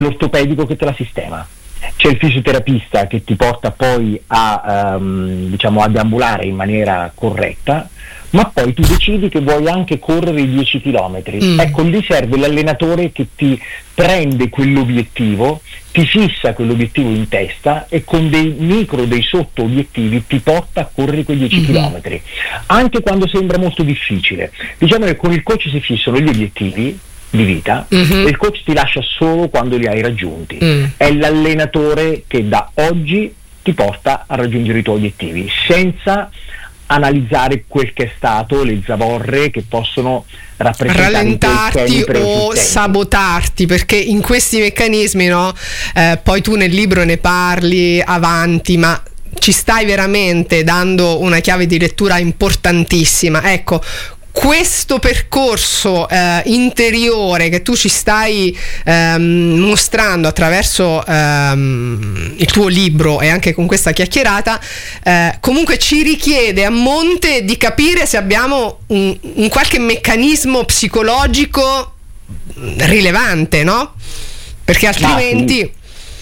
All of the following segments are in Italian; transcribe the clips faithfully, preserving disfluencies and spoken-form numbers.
l'ortopedico che te la sistema, c'è il fisioterapista che ti porta poi a um, diciamo a deambulare in maniera corretta, ma poi tu decidi che vuoi anche correre i dieci chilometri. Mm. Ecco, lì serve l'allenatore che ti prende quell'obiettivo, ti fissa quell'obiettivo in testa e con dei micro, dei sotto obiettivi ti porta a correre quei dieci chilometri, anche quando sembra molto difficile. Diciamo che con il coach si fissano gli obiettivi di vita, mm-hmm. e il coach ti lascia solo quando li hai raggiunti. Mm. È l'allenatore che da oggi ti porta a raggiungere i tuoi obiettivi, senza analizzare quel che è stato, le zavorre che possono rappresentare rallentarti o sabotarti, perché in questi meccanismi, no, eh, poi tu nel libro ne parli avanti, ma ci stai veramente dando una chiave di lettura importantissima. Ecco, questo percorso eh, interiore che tu ci stai ehm, mostrando attraverso ehm, il tuo libro e anche con questa chiacchierata, eh, comunque ci richiede a monte di capire se abbiamo un, un qualche meccanismo psicologico rilevante, no? Perché altrimenti...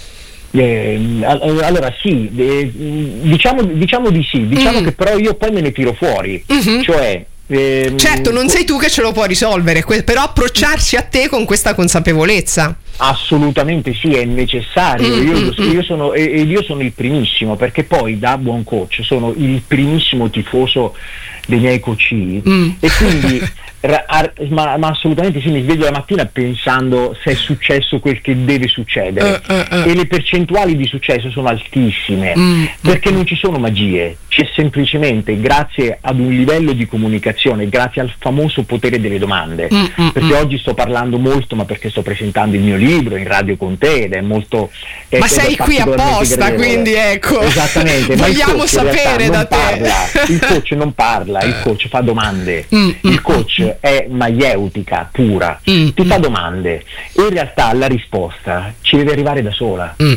Eh, allora sì, eh, diciamo, diciamo di sì, diciamo mm. che però io poi me ne tiro fuori, mm-hmm. cioè Ehm, certo, non sei tu che ce lo puoi risolvere, que- però approcciarci a te con questa consapevolezza. Assolutamente sì, è necessario. Mm, io, mm, io sono e, e io sono il primissimo, perché poi da buon coach sono il primissimo tifoso dei miei coach, mm. e quindi ra, ar, ma, ma assolutamente sì, mi sveglio la mattina pensando se è successo quel che deve succedere, uh, uh, uh. e le percentuali di successo sono altissime, mm, perché mm. non ci sono magie, c'è semplicemente, grazie ad un livello di comunicazione, grazie al famoso potere delle domande, mm, perché mm. oggi sto parlando molto, ma perché sto presentando il mio libro in radio con te ed è molto è, ma sei qui apposta, quindi ecco, esattamente, vogliamo sapere da te. Parla, il coach non parla, il coach fa domande, mm, il coach mm, è maieutica pura, mm, ti fa domande e in realtà la risposta ci deve arrivare da sola, mm,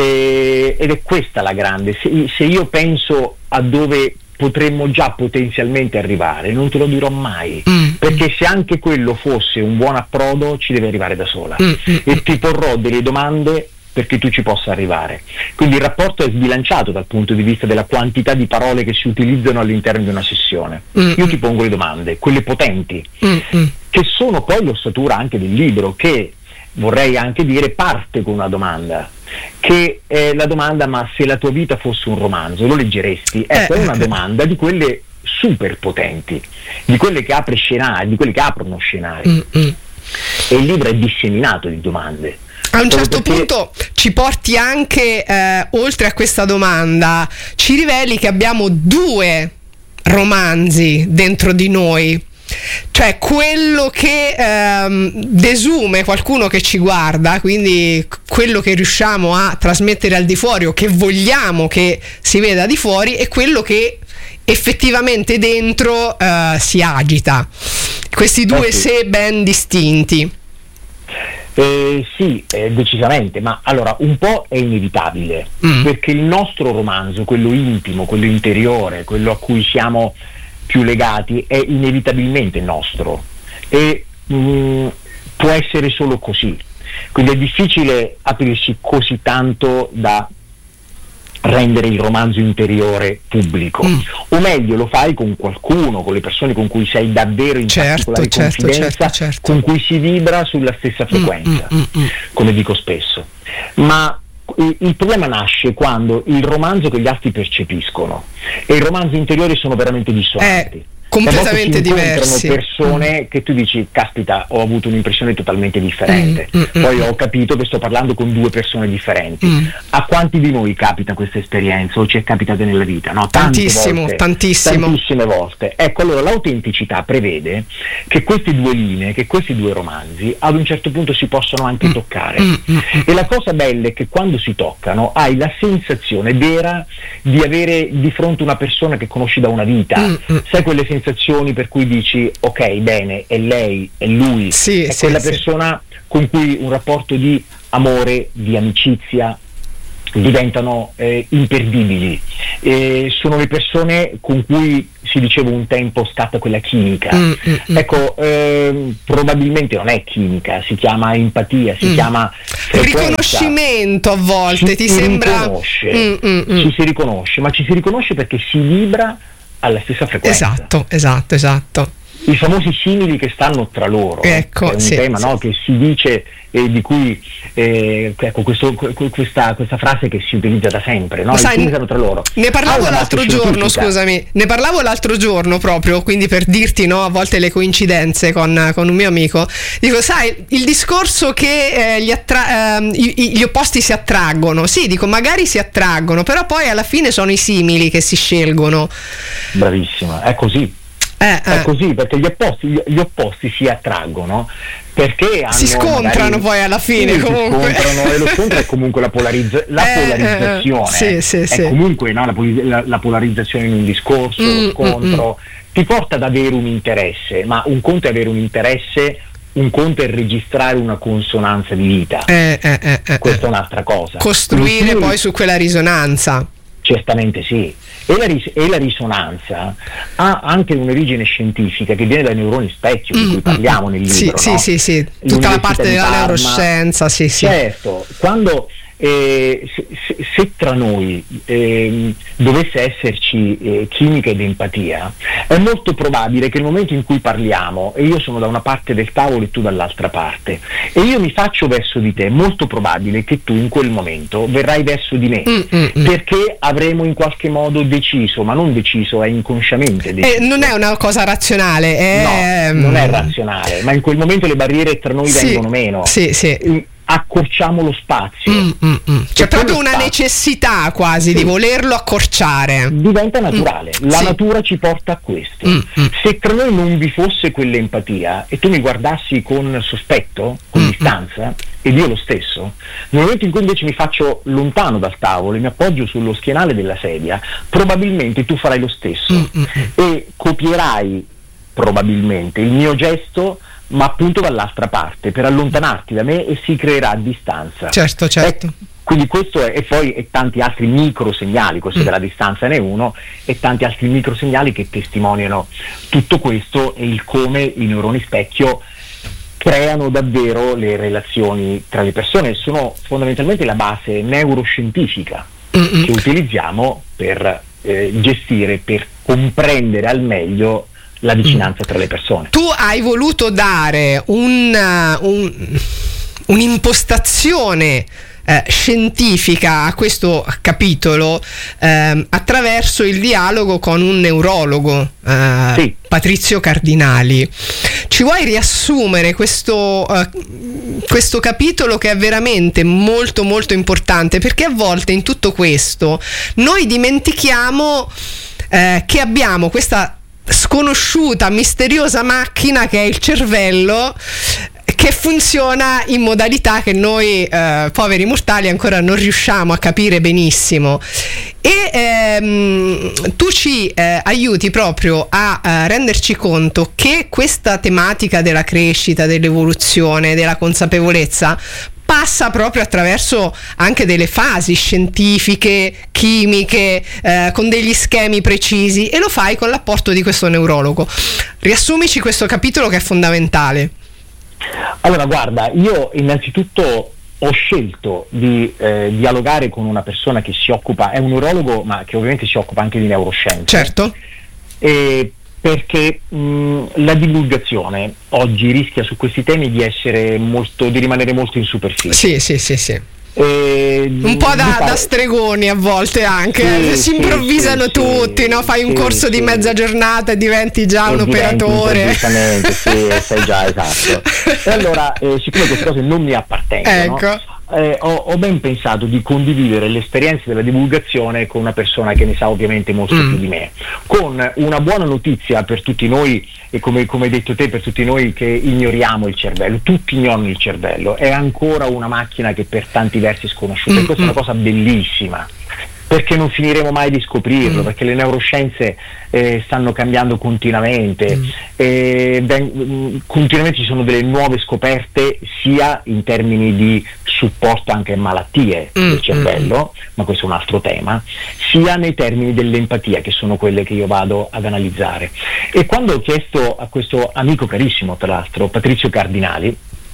e, ed è questa la grande, se, se io penso a dove potremmo già potenzialmente arrivare, non te lo dirò mai, mm. perché se anche quello fosse un buon approdo ci deve arrivare da sola, mm. e ti porrò delle domande perché tu ci possa arrivare. Quindi il rapporto è sbilanciato dal punto di vista della quantità di parole che si utilizzano all'interno di una sessione. Mm. Io ti pongo le domande, quelle potenti, mm. che sono poi l'ossatura anche del libro, che vorrei anche dire parte con una domanda, che è la domanda: ma se la tua vita fosse un romanzo lo leggeresti? Ecco, è una domanda di quelle super potenti, di quelle che apre scenari, di quelle che aprono scenari, mm-hmm. e il libro è disseminato di domande. A un certo perché... punto ci porti anche, eh, oltre a questa domanda, ci riveli che abbiamo due romanzi dentro di noi. Cioè quello che ehm, desume qualcuno che ci guarda, quindi quello che riusciamo a trasmettere al di fuori o che vogliamo che si veda di fuori, e quello che effettivamente dentro eh, si agita. Questi due eh sì. sé ben distinti. Eh, sì, eh, decisamente, ma allora un po' è inevitabile, mm. perché il nostro romanzo, quello intimo, quello interiore, quello a cui siamo più legati, è inevitabilmente nostro e mh, può essere solo così, quindi è difficile aprirsi così tanto da rendere il romanzo interiore pubblico, mm. o meglio lo fai con qualcuno, con le persone con cui sei davvero in certo, particolare certo, confidenza, certo, certo. con cui si vibra sulla stessa frequenza, mm, mm, mm, come dico spesso, ma il, il problema nasce quando il romanzo che gli altri percepiscono e il romanzo interiore sono veramente dissonanti. Eh. completamente diversi. Persone mm. che tu dici, caspita, ho avuto un'impressione totalmente differente, mm, mm, poi mm. ho capito che sto parlando con due persone differenti. Mm. A quanti di noi capita questa esperienza o ci è capitata nella vita? No? Tantissimo, volte, tantissimo. Tantissime volte. Ecco, allora l'autenticità prevede che queste due linee, che questi due romanzi ad un certo punto si possono anche mm. toccare. Mm, mm, e la cosa bella è che quando si toccano hai la sensazione vera di avere di fronte una persona che conosci da una vita. Mm, mm. Sai quelle sensazioni sensazioni per cui dici ok, bene, è lei, è lui, sì, è sì, quella sì. persona con cui un rapporto di amore, di amicizia diventano eh, imperdibili, eh, sono le persone con cui si diceva un tempo scatta quella chimica. Mm, mm, ecco, eh, probabilmente non è chimica, si chiama empatia, si mm. chiama frequenza. Riconoscimento a volte, ci ti si sembra? Riconosce, mm, mm, mm. Ci si riconosce, ma ci si riconosce perché si vibra alla stessa frequenza. Esatto, esatto, esatto. I famosi simili che stanno tra loro, ecco, è un sì, tema sì. no, che si dice e di cui eh, ecco, questo, questa, questa frase che si utilizza da sempre, no? Sai, I simili tra loro. Ne parlavo ah, l'altro giorno, scusami, ne parlavo l'altro giorno proprio, quindi per dirti no, a volte le coincidenze con, con un mio amico. Dico, sai, il discorso che eh, gli, attra- eh, gli opposti si attraggono, sì, dico, magari si attraggono, però poi alla fine sono i simili che si scelgono. Bravissima, è così. Eh, è eh. così, perché gli opposti, gli, gli opposti si attraggono perché hanno si scontrano magari, poi alla fine sì, comunque. Si scontrano, e lo scontro è comunque la, polarizza- la eh, polarizzazione eh, sì, sì, è sì. comunque no, la, la, la polarizzazione in un discorso, mm, lo scontro mm, mm. ti porta ad avere un interesse, ma un conto è avere un interesse, un conto è registrare una consonanza di vita, eh, eh, eh, eh, questa è un'altra cosa, costruire poi su quella risonanza. Certamente sì, e la, ris- e la risonanza ha anche un'origine scientifica che viene dai neuroni specchio, di cui mm, parliamo nel libro. Sì, no? sì, sì, sì, tutta la parte della Parma, neuroscienza, sì, sì. Certo, quando eh, se, se, se tra noi eh, dovesse esserci eh, chimica ed empatia, è molto probabile che nel momento in cui parliamo, e io sono da una parte del tavolo e tu dall'altra parte, e io mi faccio verso di te, è molto probabile che tu in quel momento verrai verso di me, mm, mm, perché avremo in qualche modo deciso, ma non deciso, è inconsciamente deciso. Eh, non è una cosa razionale, è... no, non è razionale, ma in quel momento le barriere tra noi sì, vengono meno. Sì, sì. Accorciamo lo spazio. Mm, mm, mm. C'è proprio una spazio, necessità quasi sì, di volerlo accorciare. Diventa naturale, mm, la sì. natura ci porta a questo. Mm, mm. Se tra noi non vi fosse quell'empatia e tu mi guardassi con sospetto, con mm, distanza, mm. ed io lo stesso, nel momento in cui invece mi faccio lontano dal tavolo e mi appoggio sullo schienale della sedia, probabilmente tu farai lo stesso mm, mm. e copierai probabilmente il mio gesto, ma appunto dall'altra parte, per allontanarti da me, e si creerà distanza. Certo, certo. E quindi questo è, e poi e tanti altri microsegnali, questo mm. della distanza ne è uno, e tanti altri microsegnali che testimoniano tutto questo e il come i neuroni specchio creano davvero le relazioni tra le persone. Sono fondamentalmente la base neuroscientifica Mm-mm. che utilizziamo per eh, gestire, per comprendere al meglio la vicinanza tra le persone. Tu hai voluto dare un, un, un'impostazione eh, scientifica a questo capitolo eh, attraverso il dialogo con un neurologo, eh, sì. Patrizio Cardinali. Ci vuoi riassumere questo, uh, questo capitolo, che è veramente molto molto importante, perché a volte in tutto questo noi dimentichiamo eh, che abbiamo questa sconosciuta, misteriosa macchina che è il cervello, che funziona in modalità che noi eh, poveri mortali ancora non riusciamo a capire benissimo, e ehm, tu ci eh, aiuti proprio a, a renderci conto che questa tematica della crescita, dell'evoluzione, della consapevolezza passa proprio attraverso anche delle fasi scientifiche, chimiche, eh, con degli schemi precisi, e lo fai con l'apporto di questo neurologo. Riassumici questo capitolo che è fondamentale. Allora, guarda, io innanzitutto ho scelto di eh, dialogare con una persona che si occupa, è un neurologo, ma che ovviamente si occupa anche di neuroscienze. Certo. E perché mh, la divulgazione oggi rischia su questi temi di essere molto, di rimanere molto in superficie. Sì, sì, sì, sì. E un po' da, pare... da stregoni a volte anche, sì, si improvvisano sì, tutti, sì, no? Fai un sì, corso sì. di mezza giornata e diventi già e un operatore. Esattamente, sì, sai già, esatto. E allora, eh, siccome queste cose non mi appartengono, ecco. Eh, ho, ho ben pensato di condividere l'esperienza della divulgazione con una persona che ne sa ovviamente molto mm. più di me, con una buona notizia per tutti noi, e come, come hai detto te, per tutti noi che ignoriamo il cervello. Tutti ignorano il cervello, è ancora una macchina che per tanti versi è sconosciuta, mm. e questa è una cosa bellissima, perché non finiremo mai di scoprirlo, mm. perché le neuroscienze eh, stanno cambiando continuamente, mm. e ben, continuamente ci sono delle nuove scoperte sia in termini di supporto anche a malattie mm. del cervello, mm. ma questo è un altro tema, sia nei termini dell'empatia, che sono quelle che io vado ad analizzare. E quando ho chiesto a questo amico carissimo, tra l'altro, Patrizio Cardinali,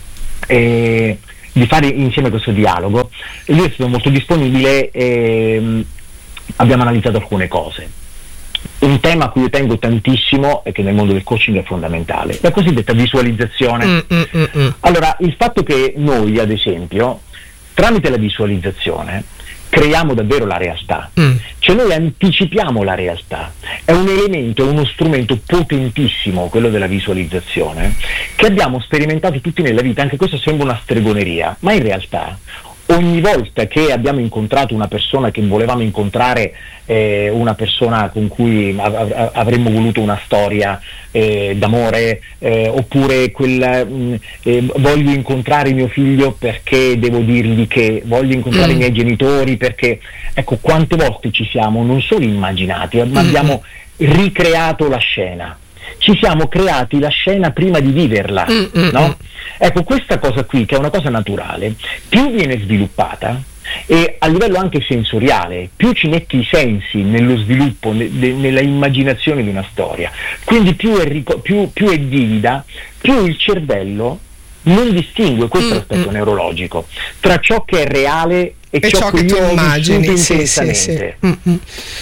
eh, di fare insieme questo dialogo, lui è stato molto disponibile e abbiamo analizzato alcune cose. Un tema a cui io tengo tantissimo e che nel mondo del coaching è fondamentale, la cosiddetta visualizzazione. Mm, mm, mm. Allora, il fatto che noi, ad esempio, tramite la visualizzazione creiamo davvero la realtà, mm. cioè noi anticipiamo la realtà, è un elemento, è uno strumento potentissimo, quello della visualizzazione, che abbiamo sperimentato tutti nella vita. Anche questo sembra una stregoneria, ma in realtà ogni volta che abbiamo incontrato una persona che volevamo incontrare, eh, una persona con cui av- avremmo voluto una storia eh, d'amore, eh, oppure quel mh, eh, voglio incontrare mio figlio perché devo dirgli che voglio incontrare mm. i miei genitori perché, ecco, quante volte ci siamo non solo immaginati, ma mm. abbiamo ricreato la scena. Ci siamo creati la scena prima di viverla, mm, no? Mm. Ecco, questa cosa qui, che è una cosa naturale, più viene sviluppata e a livello anche sensoriale, più ci metti i sensi nello sviluppo, ne, de, nella immaginazione di una storia, quindi più è, rico- più, più è vivida, più il cervello non distingue, questo è l'aspetto mm, neurologico, tra ciò che è reale e, e ciò, ciò che, che io immagini intensamente. Sì, sì, sì. Mm-hmm.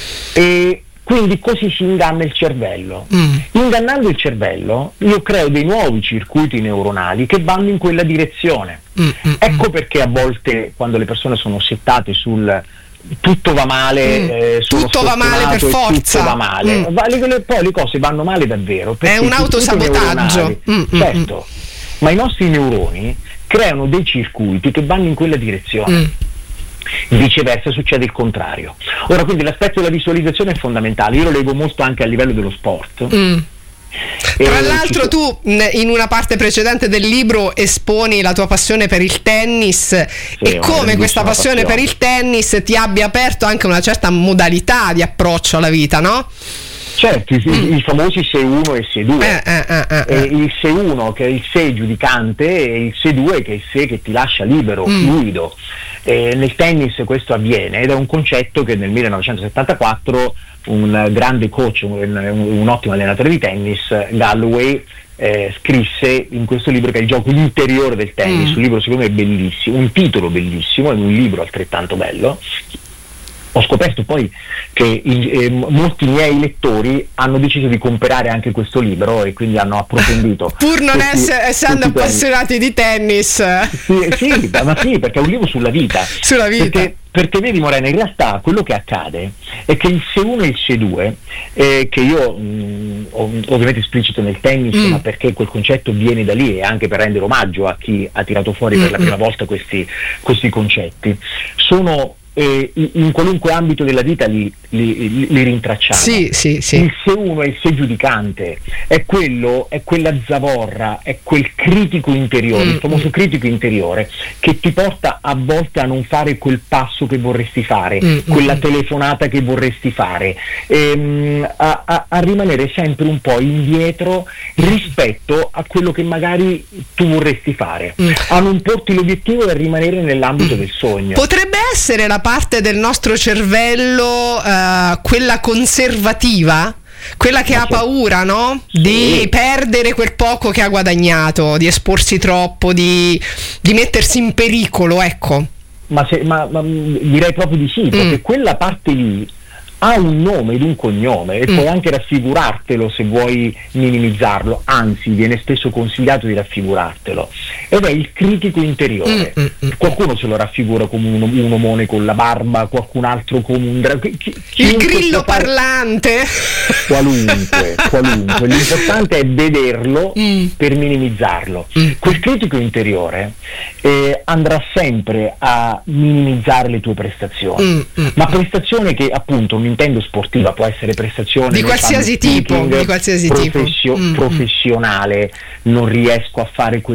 E quindi così si inganna il cervello. Mm. Ingannando il cervello, io creo dei nuovi circuiti neuronali che vanno in quella direzione. Mm, mm, ecco perché a volte, quando le persone sono settate sul tutto va male, mm. eh, tutto va male per forza, tutto va male, mm. va, le, le, poi le cose vanno male davvero. È un autosabotaggio. Mm, certo, mm. ma i nostri neuroni creano dei circuiti che vanno in quella direzione. Mm. Viceversa succede il contrario. Ora, quindi l'aspetto della visualizzazione è fondamentale, io lo leggo molto anche a livello dello sport. Mm. Tra l'altro tu in una parte precedente del libro esponi la tua passione per il tennis, sì, e come questa passione, passione per il tennis ti abbia aperto anche una certa modalità di approccio alla vita, no? Certo, i, mm. i famosi sei uno e sei due, eh, eh, eh, eh. il sei uno che è il sei giudicante e il sei due che è il sei che ti lascia libero, mm. fluido. Eh, nel tennis questo avviene ed è un concetto che nel millenovecentosettantaquattro un grande coach, un, un ottimo allenatore di tennis, Galloway, eh, scrisse in questo libro che è il gioco interiore del tennis, mm. un libro secondo me bellissimo, un titolo bellissimo e un libro altrettanto bello. Ho scoperto poi che i, eh, molti miei lettori hanno deciso di comprare anche questo libro e quindi hanno approfondito. Pur non questi, essere, essendo appassionati di tennis. Sì, sì, ma sì, perché è un libro sulla vita. Sulla vita. Perché, perché vedi Morena, in realtà quello che accade è che il sei uno e il sei due, eh, che io mh, ovviamente esplicito nel tennis, mm. ma perché quel concetto viene da lì e anche per rendere omaggio a chi ha tirato fuori mm. per la prima volta questi, questi concetti, sono... E in qualunque ambito della vita li, li, li rintracciamo. Sì, sì, sì. Il sei uno e il sei giudicante è quello, è quella zavorra, è quel critico interiore, mm, il famoso mm. critico interiore che ti porta a volte a non fare quel passo che vorresti fare, mm, quella mm. telefonata che vorresti fare, ehm, a, a, a rimanere sempre un po' indietro rispetto a quello che magari tu vorresti fare, mm. a non porti l'obiettivo e a rimanere nell'ambito mm. del sogno. Potrebbe essere la parte del nostro cervello, uh, quella conservativa, quella che Ma ha paura, no? Sì. Di perdere quel poco che ha guadagnato, di esporsi troppo, di, di mettersi in pericolo, ecco. Ma, se, ma, ma direi proprio di sì, perché mm. quella parte lì ha un nome ed un cognome e mm. puoi anche raffigurartelo se vuoi minimizzarlo, anzi viene spesso consigliato di raffigurartelo, ed è il critico interiore. Mm, mm, qualcuno se lo raffigura come un, un omone con la barba, qualcun altro come un dra- chi, chi, il grillo parlante, qualunque, qualunque. L'importante è vederlo mm. per minimizzarlo. Mm. Quel critico interiore eh, andrà sempre a minimizzare le tue prestazioni, mm, mm, ma prestazione che appunto mi intendo sportiva, può essere prestazione di qualsiasi tipo, di qualsiasi professio- tipo. Mm. professionale, non riesco a fare questo dal punto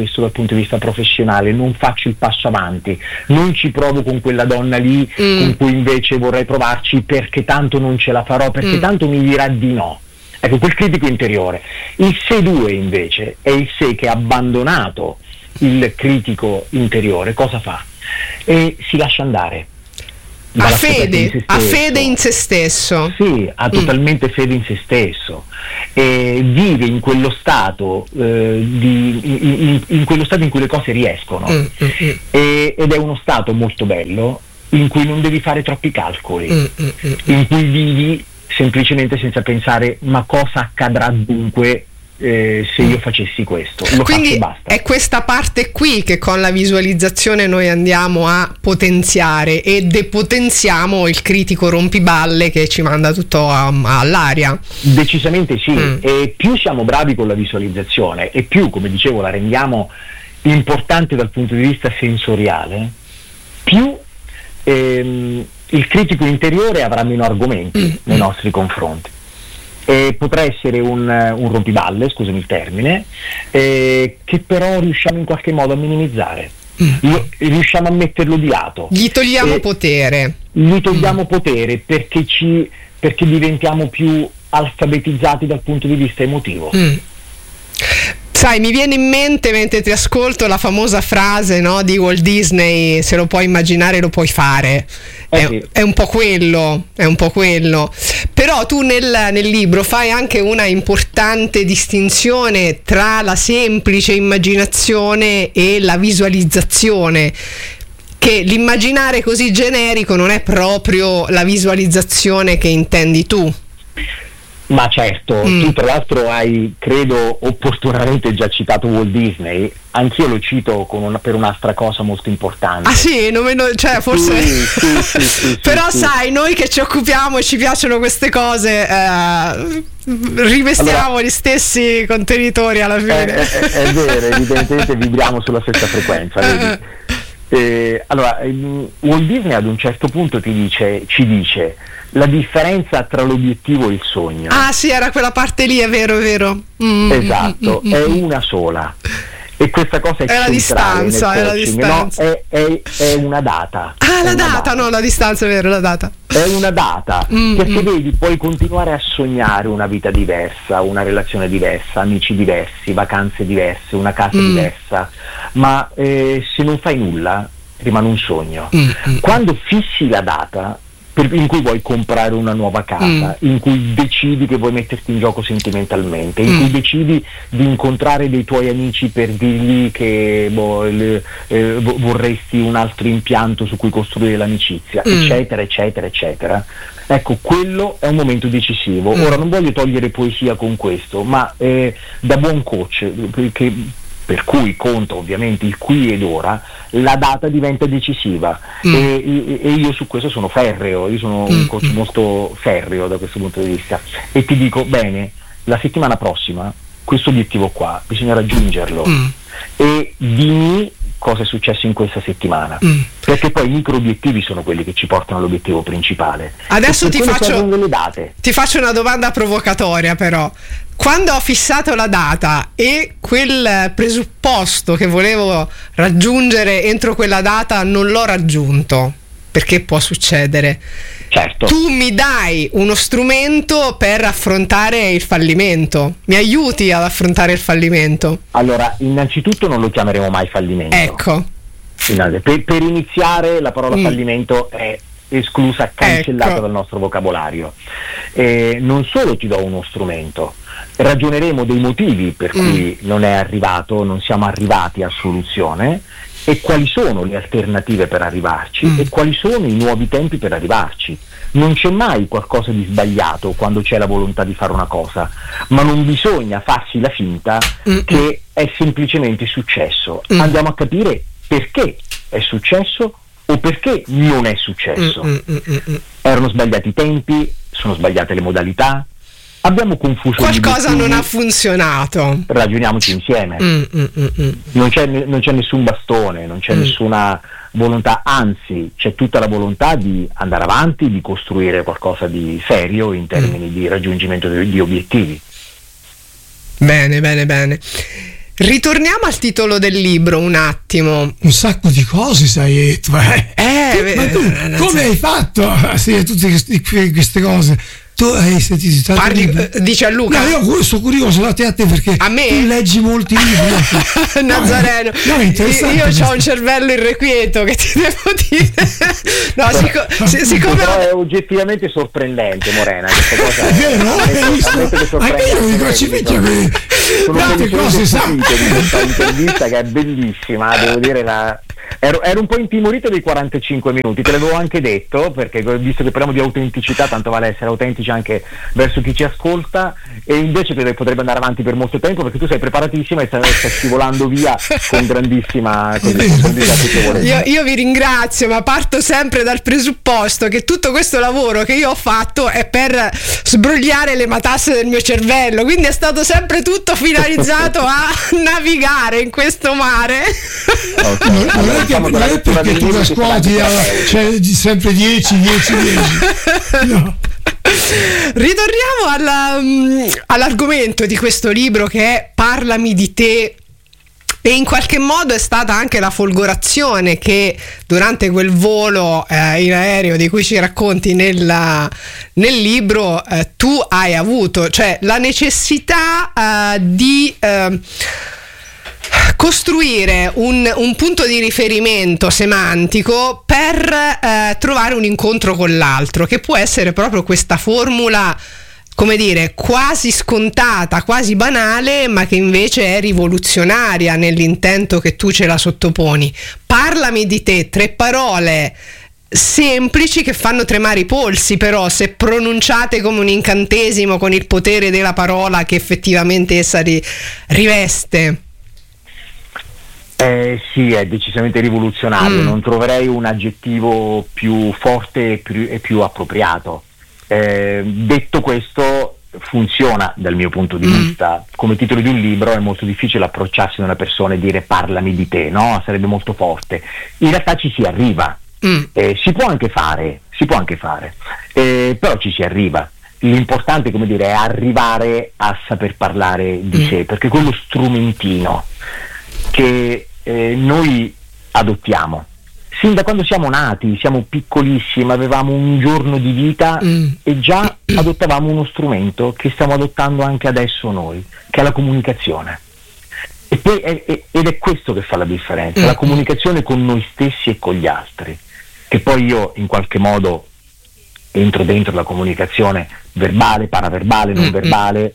punto di vista professionale, non faccio il passo avanti, non ci provo con quella donna lì mm. con cui invece vorrei provarci perché tanto non ce la farò, perché mm. tanto mi dirà di no. Ecco, quel critico interiore. Il sé due invece è il sé che ha abbandonato il critico interiore, cosa fa? E si lascia andare. Ha fede, ha fede in se stesso. Sì, ha totalmente mm. fede in se stesso. E vive in quello stato eh, di, in, in quello stato in cui le cose riescono. Mm, mm, mm. E, ed è uno stato molto bello in cui non devi fare troppi calcoli, mm, mm, mm. in cui vivi semplicemente senza pensare ma cosa accadrà dunque eh, se io facessi questo. Lo Quindi faccio, basta. È questa parte qui che con la visualizzazione noi andiamo a potenziare e depotenziamo il critico rompiballe che ci manda tutto a, a, all'aria. Decisamente sì, mm. e più siamo bravi con la visualizzazione e più, come dicevo, la rendiamo importante dal punto di vista sensoriale, più ehm, il critico interiore avrà meno argomenti mm. nei nostri confronti. E potrà essere un, un rompiballe, scusami il termine, eh, che però riusciamo in qualche modo a minimizzare. Mm. Riusciamo a metterlo di lato. Gli togliamo eh, potere. Gli togliamo mm. potere perché, ci, perché diventiamo più alfabetizzati dal punto di vista emotivo. Mm. Sai, mi viene in mente mentre ti ascolto la famosa frase, no, di Walt Disney: se lo puoi immaginare lo puoi fare. Eh è, sì. è un po' quello, è un po' quello. Però tu nel, nel libro fai anche una importante distinzione tra la semplice immaginazione e la visualizzazione, che l'immaginare così generico non è proprio la visualizzazione che intendi tu. Ma certo, mm. tu tra l'altro hai, credo, opportunamente già citato Walt Disney, anch'io lo cito con una, per un'altra cosa molto importante. Ah sì, non me lo, cioè forse... Sì, sì, sì, sì, però sì, sai, sì. Noi che ci occupiamo e ci piacciono queste cose, eh, rivestiamo allora, gli stessi contenitori alla fine. È, è, è vero, evidentemente vibriamo sulla stessa frequenza, vedi? Eh, allora, Walt Disney ad un certo punto ti dice, ci dice la differenza tra l'obiettivo e il sogno. Ah sì, era quella parte lì, è vero, è vero. Mm, esatto, mm, mm, è una sola. E questa cosa è, è la distanza, è la distanza. No, è, è, è una data. Ah, la data, data, no, la distanza è vero, la data. È una data, mm, perché mm. vedi, puoi continuare a sognare una vita diversa, una relazione diversa, amici diversi, vacanze diverse, una casa mm. diversa, ma eh, se non fai nulla rimane un sogno. Mm, mm. Quando fissi la data in cui vuoi comprare una nuova casa, mm. in cui decidi che vuoi metterti in gioco sentimentalmente, in mm. cui decidi di incontrare dei tuoi amici per dirgli che boh, le, eh, vorresti un altro impianto su cui costruire l'amicizia, mm. eccetera, eccetera, eccetera. Ecco, quello è un momento decisivo. Mm. Ora non voglio togliere poesia con questo, ma eh, da buon coach, che per cui conta ovviamente il qui ed ora, la data diventa decisiva mm. e, e io su questo sono ferreo, io sono mm. un coach molto ferreo da questo punto di vista e ti dico, bene, la settimana prossima questo obiettivo qua bisogna raggiungerlo mm. e dimmi cosa è successo in questa settimana, mm. perché poi i micro obiettivi sono quelli che ci portano all'obiettivo principale. Adesso ti faccio, ti faccio una domanda provocatoria, però quando ho fissato la data e quel presupposto che volevo raggiungere entro quella data non l'ho raggiunto, perché può succedere, certo. Tu mi dai uno strumento per affrontare il fallimento, mi aiuti ad affrontare il fallimento. Allora, innanzitutto non lo chiameremo mai fallimento. Ecco. Per, per iniziare la parola mm. fallimento è esclusa, cancellata ecco. dal nostro vocabolario. Eh, non solo ti do uno strumento, ragioneremo dei motivi per mm. cui non è arrivato, non siamo arrivati a soluzione, e quali sono le alternative per arrivarci mm. e quali sono i nuovi tempi per arrivarci. Non c'è mai qualcosa di sbagliato quando c'è la volontà di fare una cosa, ma non bisogna farsi la finta mm. che è semplicemente successo. Mm. Andiamo a capire perché è successo o perché non è successo. Mm, mm, mm, mm. Erano sbagliati i tempi, sono sbagliate le modalità, abbiamo confuso qualcosa, non ha funzionato. Ragioniamoci insieme. Mm, mm, mm, mm. Non c'è, non c'è nessun bastone, non c'è mm. nessuna volontà, anzi c'è tutta la volontà di andare avanti, di costruire qualcosa di serio in termini mm. di raggiungimento di, di obiettivi. Bene, bene, bene. Ritorniamo al titolo del libro un attimo. Un sacco di cose, sai, eh, eh, ma tu eh, come hai fatto a sì, tutte queste, queste cose? Tu hai sentito Parli, dice a Luca? No, io sono curioso da te a te perché a me? tu leggi molti libri. Nazareno, no, no, io, io ho un cervello irrequieto, che ti devo dire. No, sic- sic- siccome però è oggettivamente sorprendente, Morena, questa cosa è vero, hai visto? Ma io mi crocifiglia sono tante cose sapute di questa intervista che è bellissima, devo dire la Ero, ero un po' intimorito dei quarantacinque minuti, te l'avevo anche detto, perché visto che parliamo di autenticità, tanto vale essere autentici anche verso chi ci ascolta, e invece credo che potrebbe andare avanti per molto tempo, perché tu sei preparatissima e stai, stai scivolando via con grandissima profondità. Io, io vi ringrazio, ma parto sempre dal presupposto che tutto questo lavoro che io ho fatto è per sbrogliare le matasse del mio cervello, quindi è stato sempre tutto finalizzato a navigare in questo mare. Okay. Non è, che, non è perché tu la scuola ti c'è sempre dieci, dieci, dieci. No. Ritorniamo alla, um, all'argomento di questo libro, che è Parlami di te, e in qualche modo è stata anche la folgorazione che durante quel volo eh, in aereo di cui ci racconti nella, nel libro eh, tu hai avuto, cioè la necessità eh, di eh, costruire un, un punto di riferimento semantico per eh, trovare un incontro con l'altro, che può essere proprio questa formula, come dire, quasi scontata, quasi banale, ma che invece è rivoluzionaria nell'intento che tu ce la sottoponi. Parlami di te, tre parole semplici che fanno tremare i polsi, però se pronunciate come un incantesimo con il potere della parola che effettivamente essa ri- riveste. Eh, sì, è decisamente rivoluzionario, mm. non troverei un aggettivo più forte e più, e più appropriato. Eh, detto questo, funziona dal mio punto di mm. vista. Come titolo di un libro è molto difficile approcciarsi a una persona e dire parlami di te, no? Sarebbe molto forte. In realtà ci si arriva, mm. eh, si può anche fare, si può anche fare, eh, però ci si arriva. L'importante, come dire, è arrivare a saper parlare di mm. sé, perché quello strumentino che eh, noi adottiamo sin da quando siamo nati, siamo piccolissimi, avevamo un giorno di vita mm. e già adottavamo uno strumento che stiamo adottando anche adesso noi, che è la comunicazione. E poi è, è, ed è questo che fa la differenza, mm. la comunicazione con noi stessi e con gli altri, che poi io in qualche modo entro dentro la comunicazione verbale, paraverbale, non mm. verbale.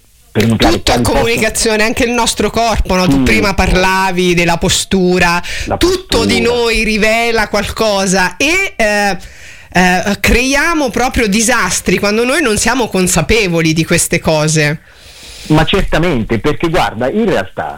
Tutto è comunicazione, anche il nostro corpo, no? Tu prima parlavi della postura, la tutto postura. Di noi rivela qualcosa e eh, eh, creiamo proprio disastri quando noi non siamo consapevoli di queste cose. Ma certamente, perché guarda, in realtà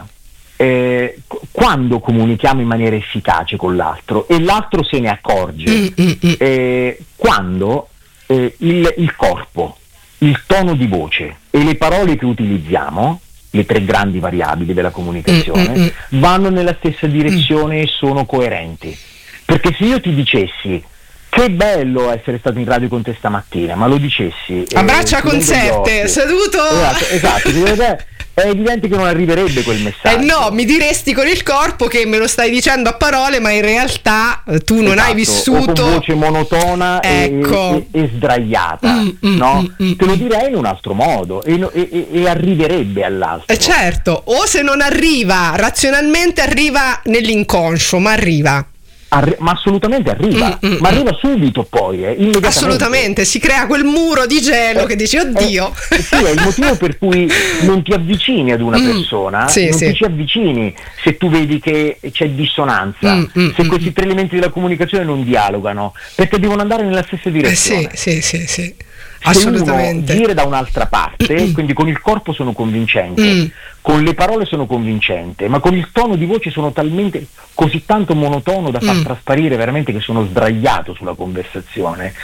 eh, quando comunichiamo in maniera efficace con l'altro e l'altro se ne accorge, mm, mm, mm. Eh, quando eh, il, il corpo, il tono di voce e le parole che utilizziamo, le tre grandi variabili della comunicazione, mm, mm, mm. vanno nella stessa direzione mm. e sono coerenti. Perché se io ti dicessi che bello essere stato in radio con te stamattina, ma lo dicessi a braccia concerte, seduto, esatto, esatto è evidente che non arriverebbe quel messaggio. Eh no, mi diresti con il corpo che me lo stai dicendo a parole, ma in realtà tu non esatto, hai vissuto, o con voce monotona ecco. e, e, e sdraiata, mm, no? Mm, mm, te lo direi in un altro modo e, e, e arriverebbe all'altro. Eh certo, o se non arriva razionalmente arriva nell'inconscio, ma arriva. Arri- ma assolutamente arriva, mm, mm, ma arriva subito poi, eh, immediatamente. Assolutamente, si crea quel muro di gelo eh, che dici oddio. Eh, sì, è il motivo per cui non ti avvicini ad una mm, persona, sì, non sì. ti ci avvicini se tu vedi che c'è dissonanza, mm, mm, se questi tre elementi della comunicazione non dialogano, perché devono andare nella stessa direzione. Eh, sì, sì, sì, sì. Se assolutamente. Uno gira da un'altra parte, mm. quindi con il corpo sono convincente, mm. con le parole sono convincente, ma con il tono di voce sono talmente così tanto monotono da far mm. trasparire veramente che sono sdraiato sulla conversazione.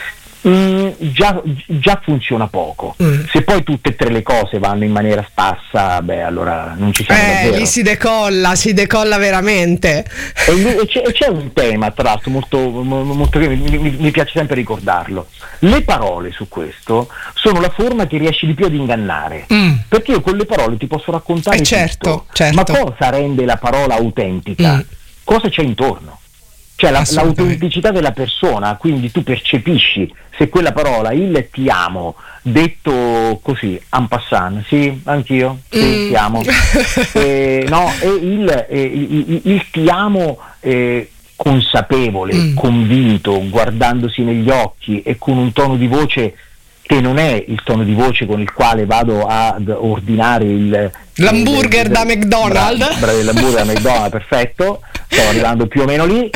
Mm, già, già funziona poco. Mm. Se poi tutte e tre le cose vanno in maniera sparsa, beh, allora non ci siamo eh, davvero. Lì si decolla, si decolla veramente. E, e, c'è, e c'è un tema, tra l'altro, molto, molto mi, mi, mi piace sempre ricordarlo. Le parole su questo sono la forma che riesci di più ad ingannare. Mm. Perché io con le parole ti posso raccontare eh, certo, tutto, certo. ma cosa rende la parola autentica? Mm. Cosa c'è intorno? Cioè la, l'autenticità della persona, quindi tu percepisci se quella parola, il ti amo, detto così, en passant, sì, anch'io, sì, mm. ti amo, eh, no, e il, eh, il, il ti amo eh, consapevole, mm. convinto, guardandosi negli occhi e con un tono di voce che non è il tono di voce con il quale vado ad ordinare il l'hamburger il, da McDonald's. Bra- bra- l'hamburger da McDonald's, perfetto, stavo arrivando più o meno lì.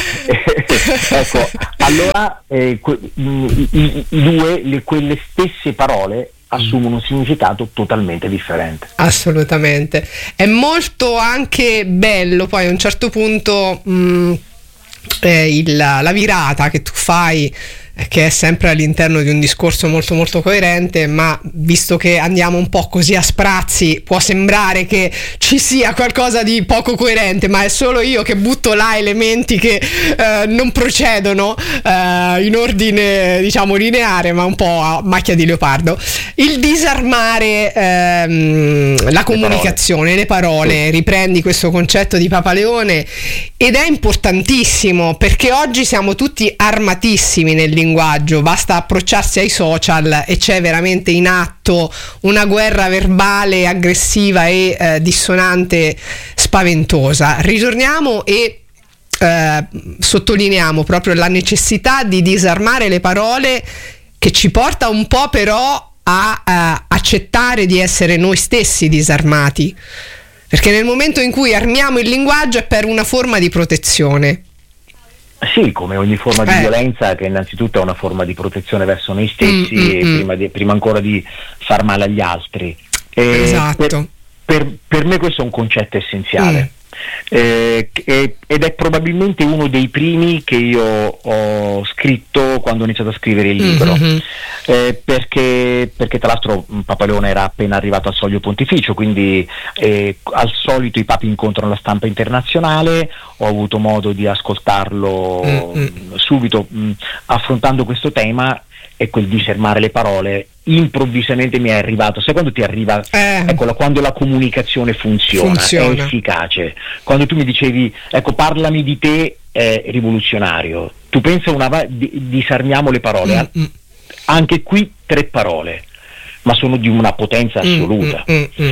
Ecco, allora eh, que- i, i, i due, le, quelle stesse parole assumono un significato totalmente differente. Assolutamente. È molto anche bello poi a un certo punto mh, eh, il, la virata che tu fai, che è sempre all'interno di un discorso molto molto coerente, ma visto che andiamo un po' così a sprazzi può sembrare che ci sia qualcosa di poco coerente, ma è solo io che butto là elementi che eh, non procedono eh, in ordine diciamo lineare, ma un po' a macchia di leopardo. Il disarmare ehm, la comunicazione, le parole, le parole, riprendi questo concetto di Papaleone, ed è importantissimo perché oggi siamo tutti armatissimi nel linguaggio. Basta approcciarsi ai social e c'è veramente in atto una guerra verbale, aggressiva e eh, dissonante, spaventosa. Ritorniamo e eh, sottolineiamo proprio la necessità di disarmare le parole, che ci porta un po' però a, a accettare di essere noi stessi disarmati, perché nel momento in cui armiamo il linguaggio è per una forma di protezione. Sì, come ogni forma di eh. violenza, che innanzitutto è una forma di protezione verso noi stessi, mm, e mm, prima, di, prima ancora di far male agli altri. E esatto. Per, per, per me questo è un concetto essenziale. Mm. Eh, ed è probabilmente uno dei primi che io ho scritto quando ho iniziato a scrivere il libro, mm-hmm. eh, perché, perché tra l'altro Papaleone era appena arrivato al soglio pontificio, quindi eh, al solito i papi incontrano la stampa internazionale, ho avuto modo di ascoltarlo mm-hmm. subito mh, affrontando questo tema, e quel disarmare le parole improvvisamente mi è arrivato. Sai quando ti arriva, eh. ecco, quando la comunicazione funziona, funziona, è efficace. Quando tu mi dicevi, ecco, parlami di te, è rivoluzionario. Tu pensa una va- di- disarmiamo le parole, mm-hmm. anche qui tre parole, ma sono di una potenza assoluta, mm-hmm.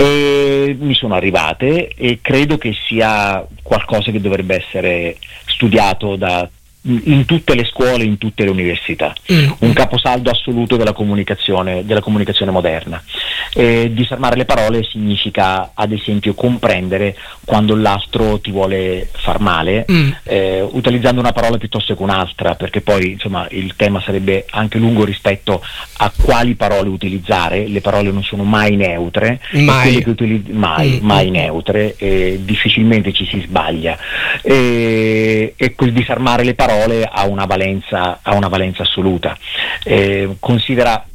e mi sono arrivate, e credo che sia qualcosa che dovrebbe essere studiato da in tutte le scuole, in tutte le università, mm. un caposaldo assoluto della comunicazione, della comunicazione moderna. Eh, disarmare le parole significa, ad esempio, comprendere quando l'altro ti vuole far male, mm. eh, utilizzando una parola piuttosto che un'altra, perché poi insomma il tema sarebbe anche lungo rispetto a quali parole utilizzare. Le parole non sono mai neutre, mai, che utilizz- mai, mm. mai neutre, e difficilmente ci si sbaglia, e, e quel disarmare le parole ha una valenza, ha una valenza assoluta. Eh, considera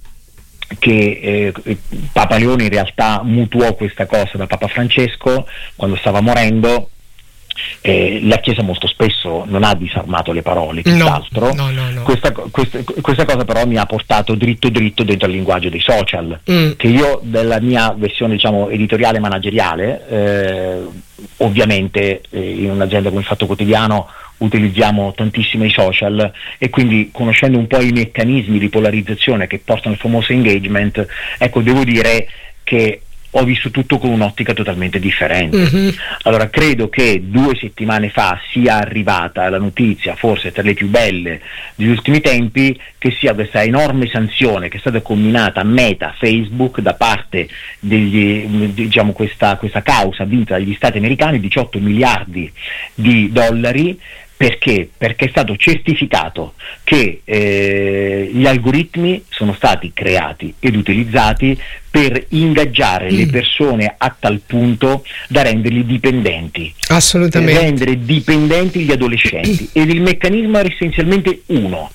che eh, Papa Leone in realtà mutuò questa cosa da Papa Francesco quando stava morendo. Eh, la Chiesa molto spesso non ha disarmato le parole, tutt'altro. No, no, no, no. Questa, questa, questa cosa però mi ha portato dritto dritto dentro il linguaggio dei social, mm. che io, della mia versione diciamo editoriale manageriale, eh, ovviamente eh, in un'azienda come il Fatto Quotidiano utilizziamo tantissimo i social, e quindi conoscendo un po' i meccanismi di polarizzazione che portano al famoso engagement, ecco, devo dire che ho visto tutto con un'ottica totalmente differente. Mm-hmm. Allora, credo che due settimane fa sia arrivata la notizia, forse tra le più belle degli ultimi tempi, che sia questa enorme sanzione che è stata comminata a Meta, Facebook, da parte degli, diciamo, questa, questa causa vinta dagli Stati americani, diciotto miliardi di dollari. Perché? Perché è stato certificato che eh, gli algoritmi sono stati creati ed utilizzati per ingaggiare mm. le persone a tal punto da renderli dipendenti. Assolutamente. Per rendere dipendenti gli adolescenti. Ed il meccanismo era essenzialmente uno.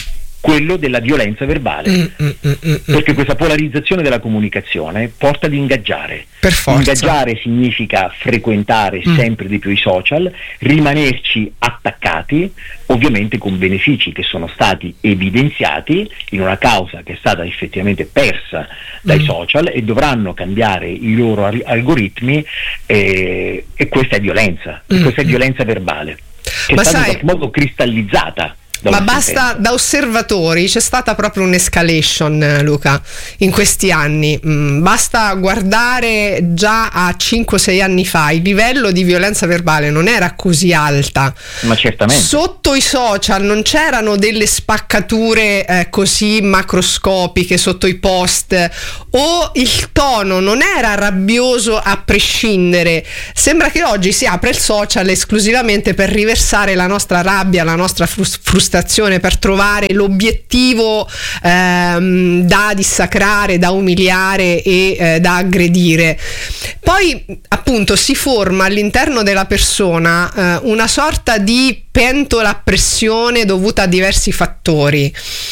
quello della violenza verbale, mm, mm, mm, mm, perché questa polarizzazione della comunicazione porta ad ingaggiare. Per forza. Ingaggiare significa frequentare mm. sempre di più i social, rimanerci attaccati, ovviamente con benefici che sono stati evidenziati in una causa che è stata effettivamente persa dai mm. social, e dovranno cambiare i loro algoritmi, eh, e questa è violenza, mm. questa è violenza verbale, che Ma è stata sai, in qualche modo cristallizzata. Ma basta, da osservatori c'è stata proprio un'escalation, Luca, in questi anni. Mm, basta guardare già a cinque sei anni fa, il livello di violenza verbale non era così alta. Ma certamente. Sotto i social non c'erano delle spaccature eh, così macroscopiche sotto i post, o il tono non era rabbioso a prescindere. Sembra che oggi si apre il social esclusivamente per riversare la nostra rabbia, la nostra frus- frustrazione, per trovare l'obiettivo ehm, da dissacrare, da umiliare e eh, da aggredire. Poi appunto si forma all'interno della persona eh, una sorta di pentola a pressione dovuta a diversi fattori.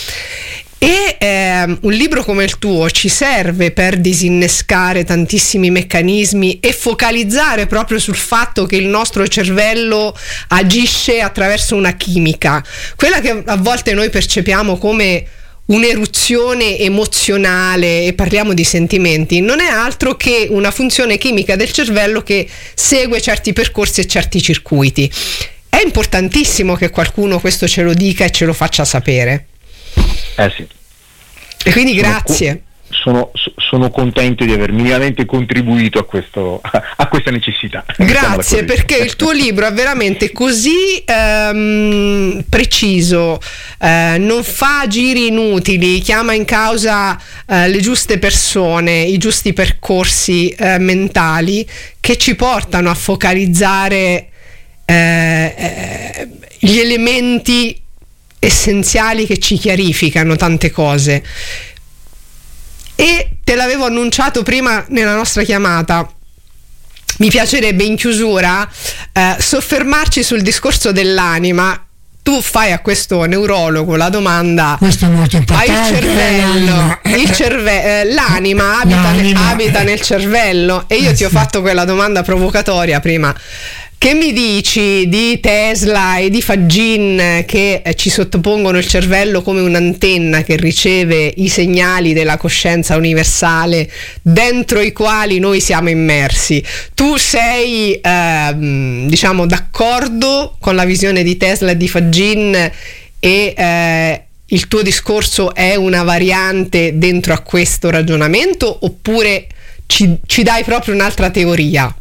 E eh, un libro come il tuo ci serve per disinnescare tantissimi meccanismi e focalizzare proprio sul fatto che il nostro cervello agisce attraverso una chimica, quella che a volte noi percepiamo come un'eruzione emozionale, e parliamo di sentimenti, non è altro che una funzione chimica del cervello che segue certi percorsi e certi circuiti. È importantissimo che qualcuno questo ce lo dica e ce lo faccia sapere. Eh sì. E quindi grazie. Sono, sono contento di aver minimamente contribuito a, questo, a questa necessità. Grazie, perché il tuo libro è veramente così ehm, preciso, eh, non fa giri inutili, chiama in causa eh, le giuste persone, i giusti percorsi eh, mentali che ci portano a focalizzare eh, eh, gli elementi essenziali che ci chiarificano tante cose. E te l'avevo annunciato prima nella nostra chiamata, mi piacerebbe in chiusura eh, soffermarci sul discorso dell'anima. Tu fai a questo neurologo la domanda: questo è molto importante, hai il cervello, il cerve- eh, l'anima, abita, l'anima ne- abita nel cervello, e io eh, ti ho sì. fatto quella domanda provocatoria prima. Che mi dici di Tesla e di Fagin che eh, ci sottopongono il cervello come un'antenna che riceve i segnali della coscienza universale dentro i quali noi siamo immersi? Tu sei ehm, diciamo d'accordo con la visione di Tesla e di Fagin, e eh, il tuo discorso è una variante dentro a questo ragionamento, oppure ci, ci dai proprio un'altra teoria?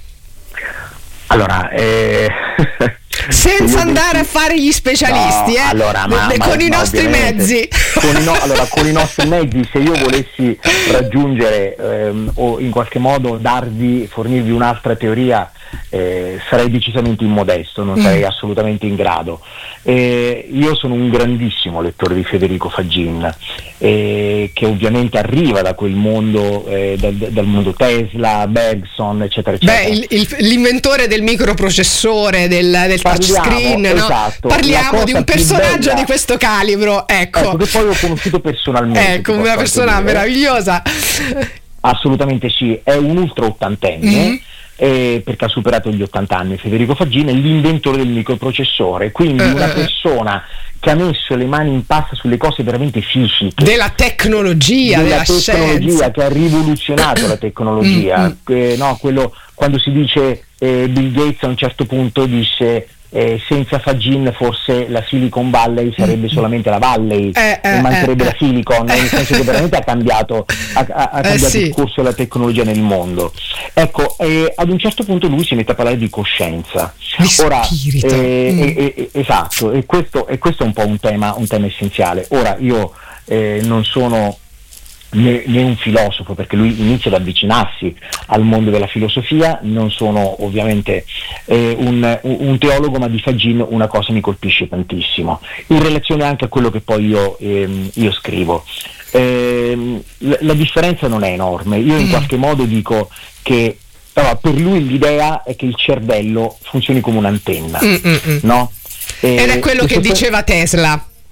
Allora, eh... senza andare dici... a fare gli specialisti, no, eh? allora, ma, con ma, i ma nostri mezzi. Con i, no, allora, con i nostri mezzi, se io volessi raggiungere ehm, o in qualche modo darvi, fornirvi un'altra teoria, eh, sarei decisamente immodesto, non mm. sarei assolutamente in grado. Eh, io sono un grandissimo lettore di Federico Fagin, eh, che ovviamente arriva da quel mondo, eh, dal, dal mondo Tesla, Bergson, eccetera, eccetera. Beh, il, il, l'inventore del microprocessore, del, del touchscreen, no? Esatto, parliamo di un personaggio di questo calibro, ecco. ecco, che poi ho conosciuto personalmente. Ecco, una persona meravigliosa. Assolutamente sì, è un ultra ottantenne. Mm-hmm. Eh, perché ha superato gli ottanta anni. Federico Fagin è l'inventore del microprocessore, quindi uh, una persona che ha messo le mani in pasta sulle cose veramente fisiche, della tecnologia, della, della tecnologia scienza, che ha rivoluzionato la tecnologia. Mm-hmm. eh, no, quello, quando si dice eh, Bill Gates a un certo punto disse Eh, senza Fagin forse la Silicon Valley sarebbe solamente la Valley, eh, eh, e mancherebbe eh, la Silicon, eh, nel senso che veramente ha cambiato, ha, ha, ha cambiato eh, sì. il corso della tecnologia nel mondo. Ecco, eh, ad un certo punto lui si mette a parlare di coscienza. Di Ora, spirito. Eh, mm. eh, eh, esatto, e questo, e questo è un po' un tema, un tema essenziale. Ora, io eh, non sono Né, né un filosofo, perché lui inizia ad avvicinarsi al mondo della filosofia, non sono ovviamente eh, un, un teologo, ma di Fagin una cosa mi colpisce tantissimo, in relazione anche a quello che poi io, ehm, io scrivo. Eh, la, la differenza non è enorme, io in mm. qualche modo dico che allora, per lui l'idea è che il cervello funzioni come un'antenna, mm, mm, mm. no? Eh, ed è quello che diceva Tesla.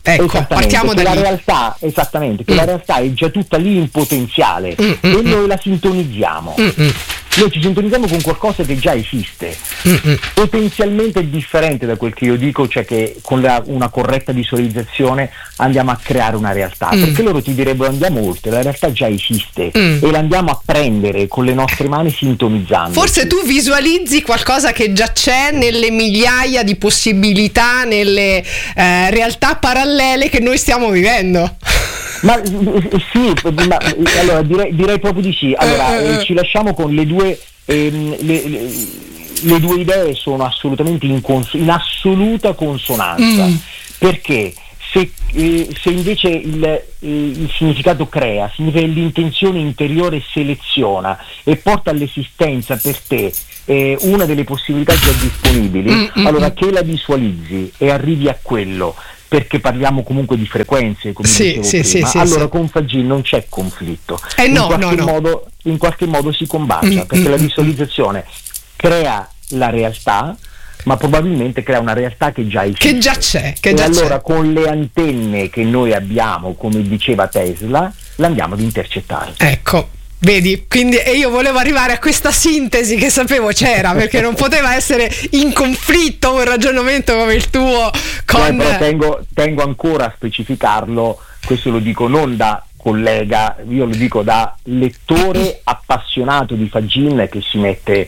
Ecco, partiamo da la lì. realtà, esattamente, che mm. la realtà è già tutta lì in potenziale mm, e mm, noi la sintonizziamo. mm, mm. Noi ci sintonizziamo con qualcosa che già esiste, Mm-mm. potenzialmente differente da quel che io dico, cioè che con la, una corretta visualizzazione andiamo a creare una realtà, mm. perché loro ti direbbero andiamo oltre, la realtà già esiste mm. e la andiamo a prendere con le nostre mani sintonizzando. Forse tu visualizzi qualcosa che già c'è nelle migliaia di possibilità, nelle eh, realtà parallele che noi stiamo vivendo. Ma sì, ma, allora direi, direi proprio di sì. Allora eh, ci lasciamo con le due ehm, le, le, le due idee sono assolutamente in, cons- in assoluta consonanza. Mm. Perché se, eh, se invece il, eh, il significato crea, significa che l'intenzione interiore seleziona e porta all'esistenza per te eh, una delle possibilità già disponibili, mm, allora mm. che la visualizzi e arrivi a quello, perché parliamo comunque di frequenze, come sì, dicevo sì, prima, sì, allora sì. con Fagin non c'è conflitto, eh no, in, qualche no, no. Modo, in qualche modo si combacia, mm, perché mm, la visualizzazione crea la realtà, ma probabilmente crea una realtà che già esiste. Che già c'è. Che e già allora c'è. con le antenne che noi abbiamo, come diceva Tesla, l'andiamo ad intercettare. Ecco. Vedi, quindi e io volevo arrivare a questa sintesi che sapevo c'era, perché non poteva essere in conflitto un ragionamento come il tuo con... Eh, però tengo, tengo ancora a specificarlo, questo lo dico non da collega, io lo dico da lettore appassionato di Fagin che si mette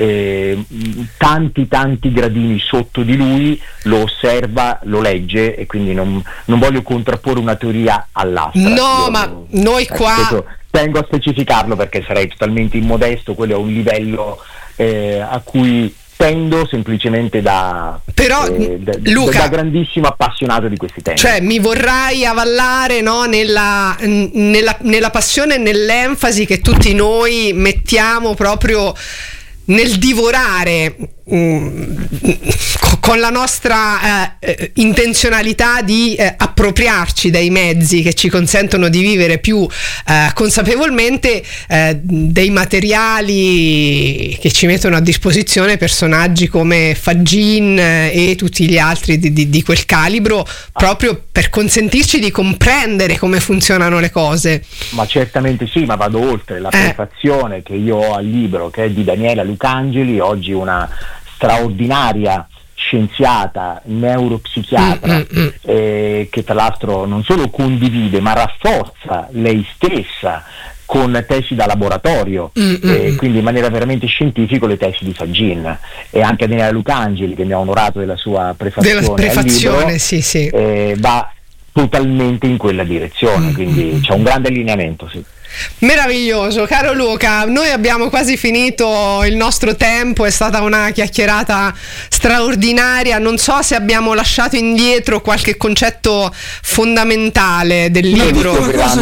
eh, tanti tanti gradini sotto di lui, lo osserva, lo legge e quindi non, non voglio contrapporre una teoria all'altra. No, io, ma noi ecco, qua... questo, tengo a specificarlo perché sarei totalmente immodesto, quello è un livello eh, a cui tendo semplicemente da, però, eh, da, Luca, da grandissimo appassionato di questi temi. Cioè mi vorrai avvallare, no, nella, nella, nella passione e nell'enfasi che tutti noi mettiamo proprio nel divorare um, con la nostra eh, intenzionalità di eh, appropriarci dei mezzi che ci consentono di vivere più eh, consapevolmente eh, dei materiali che ci mettono a disposizione personaggi come Fagin e tutti gli altri di, di, di quel calibro, proprio per consentirci di comprendere come funzionano le cose. Ma certamente sì, ma vado oltre. La prefazione eh. che io ho al libro, che è di Daniela Lucangeli, oggi una straordinaria scienziata, neuropsichiatra, mm, mm, eh, che tra l'altro non solo condivide ma rafforza lei stessa con tesi da laboratorio, mm, eh, mm. quindi in maniera veramente scientifica le tesi di Fagin, e anche Daniela Lucangeli che mi ha onorato della sua prefazione, della prefazione al libro, sì, sì. Eh, va totalmente in quella direzione, mm, quindi mm. c'è un grande allineamento, sì. Meraviglioso, caro Luca, noi abbiamo quasi finito il nostro tempo, è stata una chiacchierata straordinaria, non so se abbiamo lasciato indietro qualche concetto fondamentale del libro.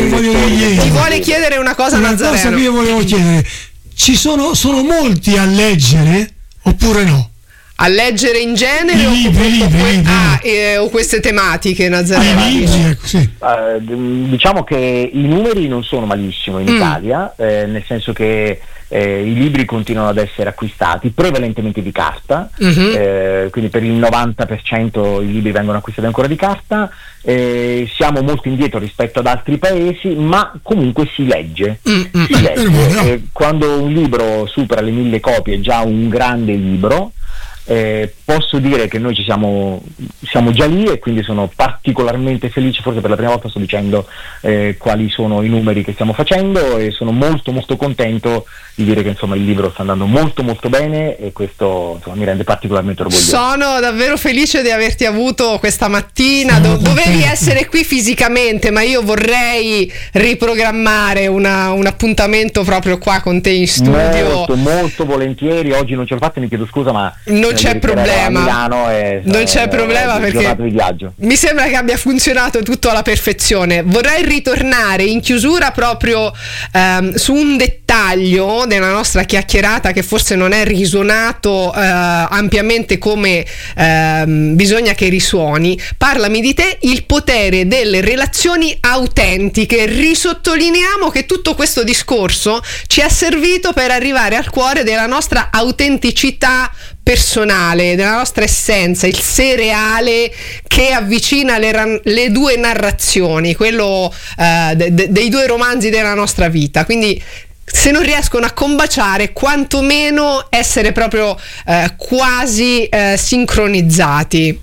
Ti vuole chiedere una cosa, una Nazareno? Una cosa che io volevo chiedere, ci sono, sono molti a leggere oppure no? A leggere in genere o, libri, o, libri, o, libri. Ah, eh, o queste tematiche, Nazareno? Libri, ecco, sì. uh, diciamo che i numeri non sono malissimo in mm. Italia, eh, nel senso che eh, i libri continuano ad essere acquistati prevalentemente di carta, mm-hmm. eh, quindi per il novanta per cento i libri vengono acquistati ancora di carta, eh, siamo molto indietro rispetto ad altri paesi, ma comunque si legge, mm-hmm. si legge. Eh, quando un libro supera le mille copie è già un grande libro. Eh, posso dire che noi ci siamo, siamo già lì e quindi sono particolarmente felice, forse per la prima volta sto dicendo eh, quali sono i numeri che stiamo facendo e sono molto molto contento di dire che insomma il libro sta andando molto molto bene e questo insomma, mi rende particolarmente orgoglioso. Sono davvero felice di averti avuto questa mattina, Do- dovevi essere qui fisicamente ma io vorrei riprogrammare una, un appuntamento proprio qua con te in studio. Molto molto volentieri, oggi non ce l'ho fatta, mi chiedo scusa ma non c'è problema, e, non c'è eh, problema perché di viaggio. Mi sembra che abbia funzionato tutto alla perfezione. Vorrei ritornare in chiusura proprio ehm, su un dettaglio della nostra chiacchierata che forse non è risuonato eh, ampiamente come ehm, bisogna che risuoni. Parlami di te, il potere delle relazioni autentiche. Risottolineiamo che tutto questo discorso ci è servito per arrivare al cuore della nostra autenticità personale, della nostra essenza, il sé reale che avvicina le, le due narrazioni, quello uh, de, de, dei due romanzi della nostra vita. Quindi se non riescono a combaciare, quantomeno essere proprio uh, quasi uh, sincronizzati.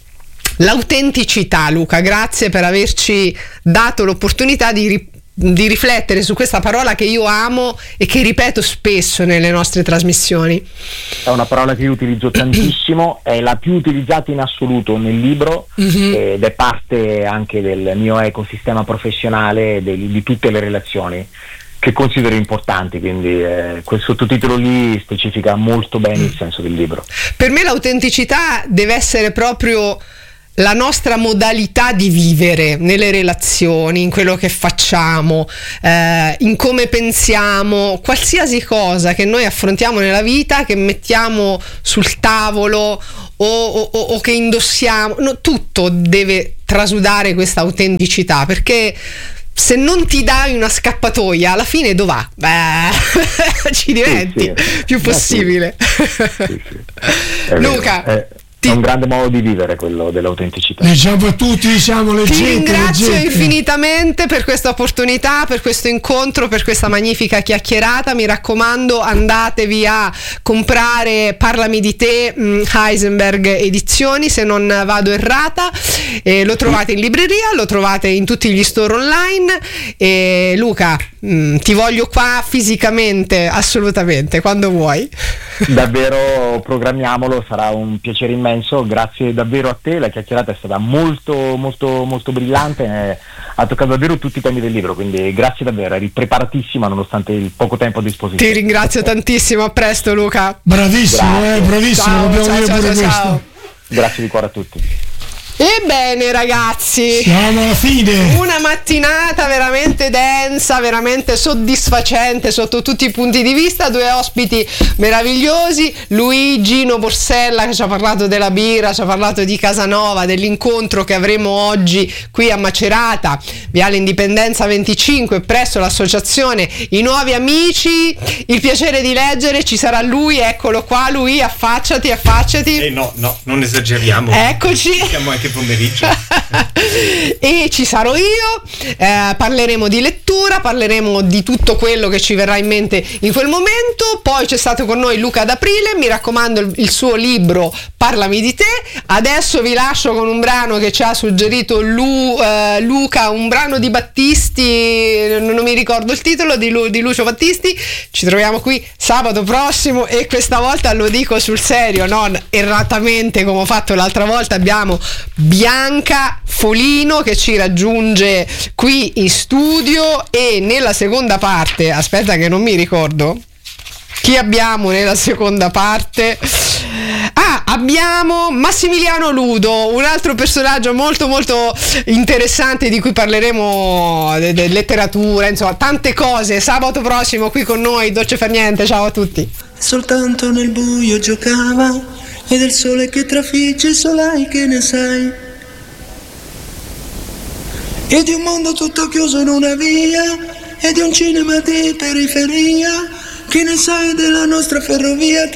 L'autenticità, Luca, grazie per averci dato l'opportunità di ri- di riflettere su questa parola che io amo e che ripeto spesso nelle nostre trasmissioni. È una parola che io utilizzo tantissimo, è la più utilizzata in assoluto nel libro, mm-hmm. ed è parte anche del mio ecosistema professionale, di, di tutte le relazioni che considero importanti, quindi eh, quel sottotitolo lì specifica molto bene il senso del libro. Per me l'autenticità deve essere proprio la nostra modalità di vivere nelle relazioni, in quello che facciamo, eh, in come pensiamo, qualsiasi cosa che noi affrontiamo nella vita, che mettiamo sul tavolo o, o, o che indossiamo, no, tutto deve trasudare questa autenticità, perché se non ti dai una scappatoia, alla fine dov'è? Beh, ci diventi sì, sì. più possibile. Sì, sì. Luca, è, è un grande modo di vivere quello dell'autenticità. Leggiamo a tutti, diciamo, leggete, ti ringrazio leggete. infinitamente per questa opportunità, per questo incontro, per questa magnifica chiacchierata. Mi raccomando, andatevi a comprare Parlami di te, mh, Heisenberg Edizioni, se non vado errata, e lo trovate in libreria, lo trovate in tutti gli store online. E Luca, mh, ti voglio qua fisicamente, assolutamente, quando vuoi. Davvero, programmiamolo, sarà un piacere immenso. Grazie davvero a te, la chiacchierata è stata molto molto molto brillante, eh, ha toccato davvero tutti i temi del libro, quindi grazie davvero, eri preparatissima nonostante il poco tempo a disposizione. Ti ringrazio tantissimo, a presto Luca. Bravissimo, eh, bravissimo, ciao, dobbiamo ciao, dire ciao, pure ciao, questo. ciao. Grazie di cuore a tutti. Ebbene ragazzi, siamo alla fine. Una mattinata veramente densa, veramente soddisfacente sotto tutti i punti di vista. Due ospiti meravigliosi, Luigino Borsella che ci ha parlato della birra, ci ha parlato di Casanova, dell'incontro che avremo oggi qui a Macerata, Viale Indipendenza venticinque, presso l'associazione I Nuovi Amici. Il piacere di leggere, ci sarà lui, eccolo qua lui, affacciati, affacciati. Eh no, no, non esageriamo. Eccoci. Siamo anche pomeriggio. E ci sarò io, eh, parleremo di lettura, parleremo di tutto quello che ci verrà in mente in quel momento. Poi c'è stato con noi Luca D'Aprile, mi raccomando il, il suo libro Parlami di te. Adesso vi lascio con un brano che ci ha suggerito Lu, eh, Luca, un brano di Battisti, non, non mi ricordo il titolo, di, Lu, di Lucio Battisti. Ci troviamo qui sabato prossimo e questa volta lo dico sul serio, non erratamente come ho fatto l'altra volta. Abbiamo Bianca Folino che ci raggiunge qui in studio, e nella seconda parte, aspetta che non mi ricordo chi abbiamo nella seconda parte. Ah, abbiamo Massimiliano Ludo, un altro personaggio molto molto interessante di cui parleremo, de, de letteratura, insomma tante cose. Sabato prossimo qui con noi, Dolce Far Niente. Ciao a tutti. Soltanto nel buio giocava, e del sole che trafigge solai che ne sai, e di un mondo tutto chiuso in una via, e di un cinema di periferia, che ne sai della nostra ferrovia.